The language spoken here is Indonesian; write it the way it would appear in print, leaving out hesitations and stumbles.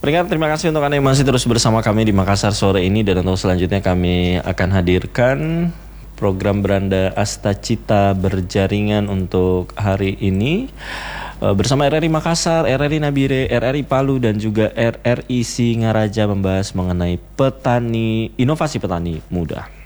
Peringkat terima kasih untuk Anda yang masih terus bersama kami di Makassar sore ini. Dan untuk selanjutnya kami akan hadirkan program Beranda Astacita Berjaringan untuk hari ini bersama RRI Makassar, RRI Nabire, RRI Palu dan juga RRI Singaraja membahas mengenai inovasi petani muda.